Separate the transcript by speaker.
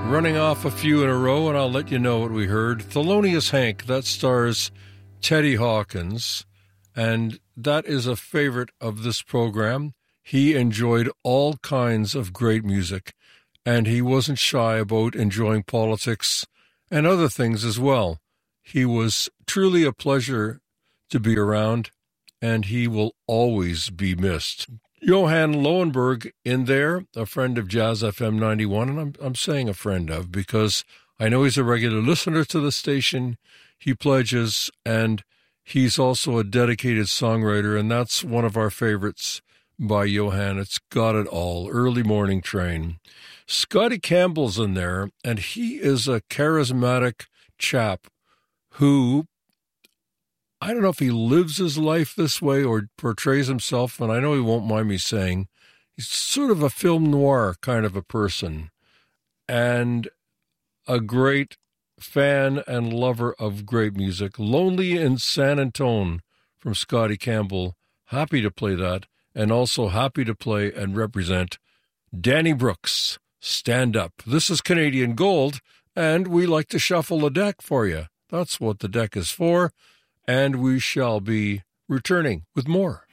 Speaker 1: Running off a few in a row, and I'll let you know what we heard. Thelonious Hank, that stars Teddy Hawkins, and that is a favorite of this program. He enjoyed all kinds of great music, and he wasn't shy about enjoying politics and other things as well. He was truly a pleasure to be around, and he will always be missed. Johan Lowenberg in there, a friend of Jazz FM 91, and I'm saying a friend of because I know he's a regular listener to the station. He pledges, and he's also a dedicated songwriter, and that's one of our favorites by Johan. It's Got It All, Early Morning Train. Scotty Campbell's in there, and he is a charismatic chap who, I don't know if he lives his life this way or portrays himself, and I know he won't mind me saying, he's sort of a film noir kind of a person, and a great fan and lover of great music. Lonely in San Antone from Scotty Campbell. Happy to play that, and also happy to play and represent Danny Brooks, Stand Up. This is Canadian Gold, and we like to shuffle the deck for you. That's what the deck is for. And we shall be returning with more.